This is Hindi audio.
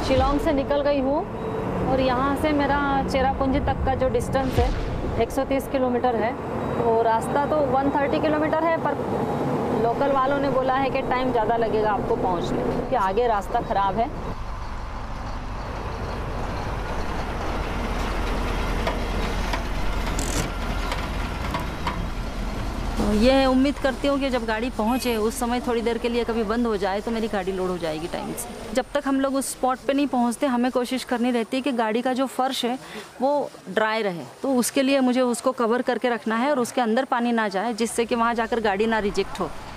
शिलोंग से निकल गई हूँ और यहाँ से मेरा चेरापूंजी तक का जो डिस्टेंस है 130 किलोमीटर है। तो रास्ता तो 130 किलोमीटर है, पर लोकल वालों ने बोला है कि टाइम ज़्यादा लगेगा आपको पहुँचने, क्योंकि आगे रास्ता ख़राब है। तो ये उम्मीद करती हूँ कि जब गाड़ी पहुँचे उस समय थोड़ी देर के लिए कभी बंद हो जाए तो मेरी गाड़ी लोड हो जाएगी टाइम से। जब तक हम लोग उस स्पॉट पे नहीं पहुँचते हमें कोशिश करनी रहती है कि गाड़ी का जो फर्श है वो ड्राई रहे, तो उसके लिए मुझे उसको कवर करके रखना है और उसके अंदर पानी ना जाए, जिससे कि वहाँ जाकर गाड़ी ना रिजेक्ट हो।